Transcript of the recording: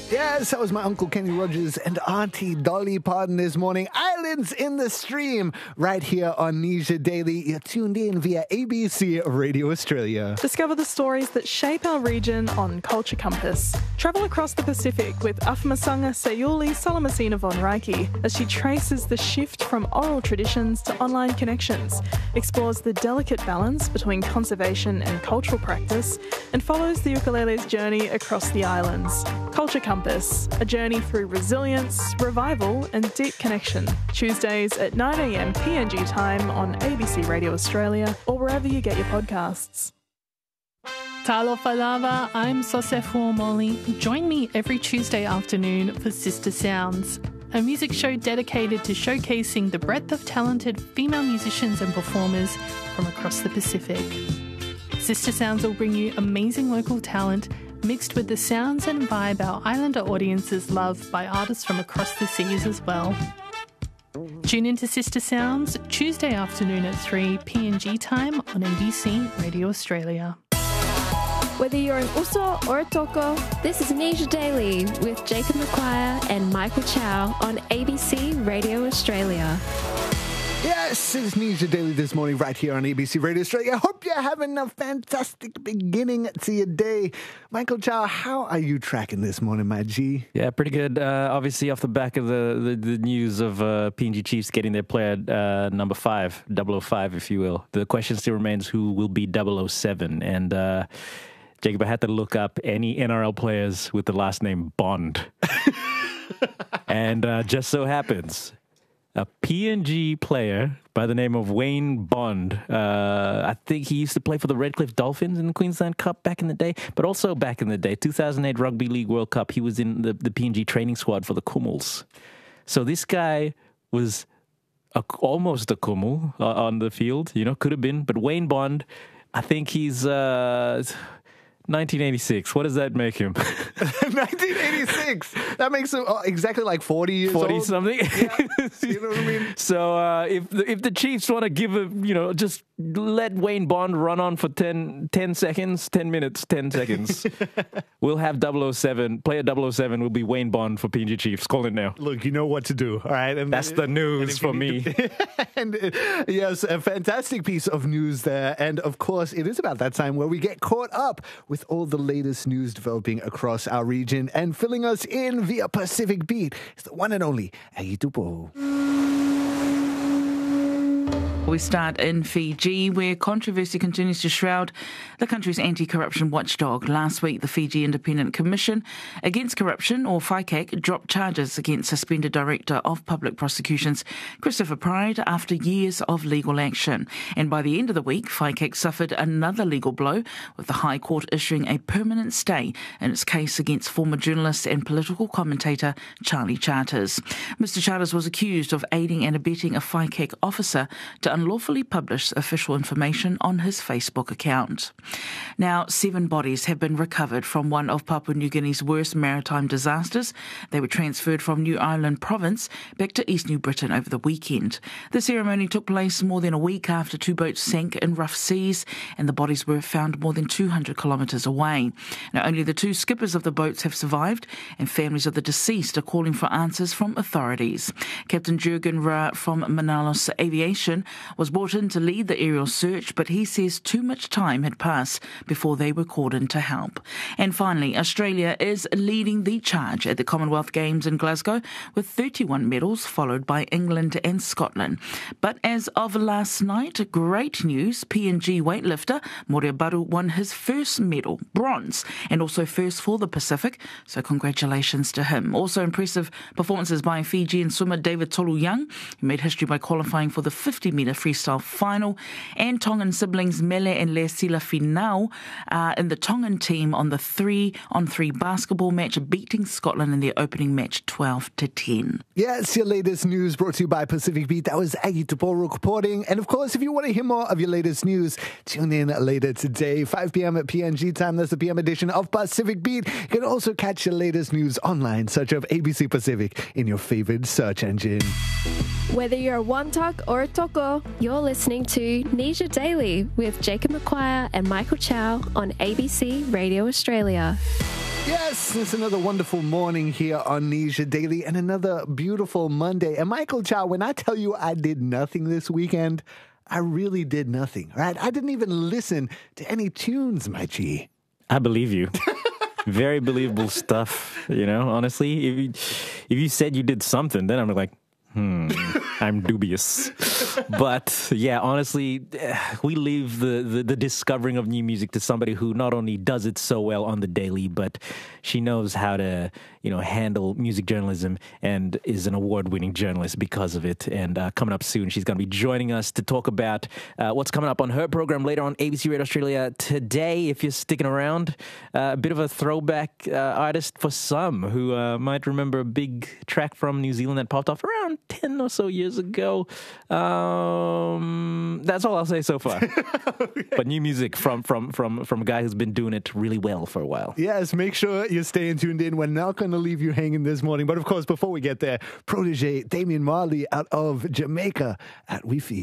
Yes, that was my Uncle Kenny Rogers and Auntie Dolly Parton this morning. Islands in the Stream, right here on Nisha Daily. You're tuned in via ABC Radio Australia. Discover the stories that shape our region on Culture Compass. Travel across the Pacific with Afamasanga Sayuli Salamasina von Reiki as she traces the shift from oral traditions to online connections, explores the delicate balance between conservation and cultural practice, and follows the ukulele's journey across the islands. Culture Compass, a journey through resilience, revival and deep connection. Tuesdays at 9 a.m. PNG time on ABC Radio Australia or wherever you get your podcasts. Talofa lava, I'm Sosefo Molly. Join me every Tuesday afternoon for Sister Sounds, a music show dedicated to showcasing the breadth of talented female musicians and performers from across the Pacific. Sister Sounds will bring you amazing local talent mixed with the sounds and vibe our islander audiences love by artists from across the seas as well. Tune into Sister Sounds Tuesday afternoon at 3 PNG time on ABC Radio Australia. Whether you're an Uso or a Toko, this is Nisha Daily with Jacob McQuire and Michael Chow on ABC Radio Australia. Yes, it's Nisha Daily this morning right here on ABC Radio Australia. I hope you're having a fantastic beginning to your day. Michael Chow, how are you tracking this morning, my G? Yeah, pretty good. Obviously, off the back of the news of PNG Chiefs getting their player number 5, 005, if you will. The question still remains who will be 007. And Jacob, I had to look up any NRL players with the last name Bond. And just so happens, a PNG player by the name of Wayne Bond. I think he used to play for the Redcliffe Dolphins in the Queensland Cup back in the day, but also back in the day, 2008 Rugby League World Cup, he was in the PNG training squad for the Kumuls. So this guy was almost a Kumul on the field, could have been, but Wayne Bond, I think he's 1986. What does that make him? 1986. That makes him exactly like 40 years 40 old. something. Yeah. You know what I mean? So if the Chiefs want to give just let Wayne Bond run on for 10 seconds, 10 minutes, 10 seconds. We'll have 007. Player 007 will be Wayne Bond for PNG Chiefs. Call it now. Look, you know what to do, all right? And that's the news for me. And yes, a fantastic piece of news there. And of course, it is about that time where we get caught up with all the latest news developing across our region, and filling us in via Pacific Beat is the one and only Aggie Tupo. We start in Fiji, where controversy continues to shroud the country's anti-corruption watchdog. Last week, the Fiji Independent Commission Against Corruption, or FICAC, dropped charges against suspended Director of Public Prosecutions Christopher Pride after years of legal action. And by the end of the week, FICAC suffered another legal blow, with the High Court issuing a permanent stay in its case against former journalist and political commentator Charlie Charters. Mr. Charters was accused of aiding and abetting a FICAC officer to unlawfully publish official information on his Facebook account. Now, 7 bodies have been recovered from one of Papua New Guinea's worst maritime disasters. They were transferred from New Ireland province back to East New Britain over the weekend. The ceremony took place more than a week after 2 boats sank in rough seas, and the bodies were found more than 200 kilometres away. Now, only the 2 skippers of the boats have survived, and families of the deceased are calling for answers from authorities. Captain Jurgen Ra from Manalos Aviation was brought in to lead the aerial search, but he says too much time had passed before they were called in to help. And finally, Australia is leading the charge at the Commonwealth Games in Glasgow with 31 medals, followed by England and Scotland. But as of last night, great news, PNG weightlifter Moria Baru won his first medal, bronze, and also first for the Pacific, so congratulations to him. Also impressive performances by Fijian swimmer David Tolu-Young, who made history by qualifying for the 50-metre freestyle final, and Tongan siblings Mele and Leasila Finau in the Tongan team on the 3-on-3 basketball match, beating Scotland in their opening match 12-10. Yes, your latest news brought to you by Pacific Beat. That was Aggie Tuporo reporting. And of course, if you want to hear more of your latest news, tune in later today, 5 p.m. at PNG time. That's the PM edition of Pacific Beat. You can also catch your latest news online. Search up ABC Pacific in your favorite search engine. Whether you're a Wantak or a Toko, you're listening to Nisha Daily with Jacob McQuire and Michael Chow on ABC Radio Australia. Yes, it's another wonderful morning here on Nisha Daily and another beautiful Monday. And Michael Chow, when I tell you I did nothing this weekend, I really did nothing, right? I didn't even listen to any tunes, my G. I believe you. Very believable stuff, honestly. If you said you did something, then I'm like, I'm dubious. But yeah, honestly, we leave the discovering of new music to somebody who not only does it so well on the daily, but she knows how to, handle music journalism and is an award-winning journalist because of it. And coming up soon, she's going to be joining us to talk about what's coming up on her program later on ABC Radio Australia today. If you're sticking around, a bit of a throwback artist for some who might remember a big track from New Zealand that popped off around 10 or so years ago. That's all I'll say so far. Okay. But new music from a guy who's been doing it really well for a while. Yes, make sure you're staying tuned in. We're not going to leave you hanging this morning. But of course, before we get there, protege Damian Marley out of Jamaica at Wi-Fi.